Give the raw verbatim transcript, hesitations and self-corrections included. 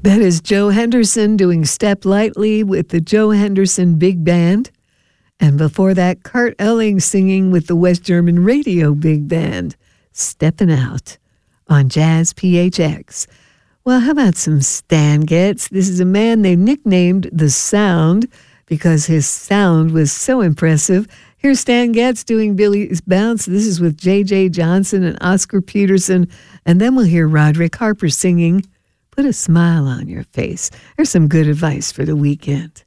That is Joe Henderson doing Step Lightly with the Joe Henderson Big Band. And before that, Kurt Elling singing with the West German Radio Big Band, Steppin' Out on Jazz P H X. Well, how about some Stan Getz? This is a man they nicknamed The Sound because his sound was so impressive. Here's Stan Getz doing Billy's Bounce. This is with J J Johnson and Oscar Peterson. And then we'll hear Roderick Harper singing Put a Smile on Your Face. There's some good advice for the weekend.